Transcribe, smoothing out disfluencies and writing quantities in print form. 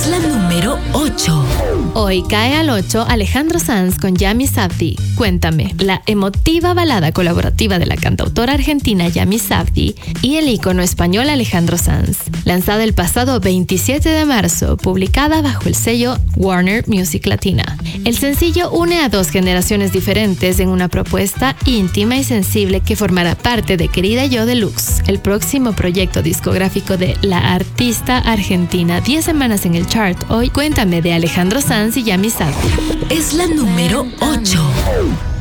la número 8. Hoy cae al 8 Alejandro Sanz con Yami Sabdi. Cuéntame, la emotiva balada colaborativa de la cantautora argentina Yami Sabdi y el ícono español Alejandro Sanz, lanzada el pasado 27 de marzo, publicada bajo el sello Warner Music Latina. El sencillo une a dos generaciones diferentes en una propuesta íntima y sensible que formará parte de Querida Yo Deluxe, el próximo proyecto discográfico de la artista argentina. 10 semanas en el chart. Hoy cuéntame de Alejandro Sanz y Yami Sabdi. Es la número 8.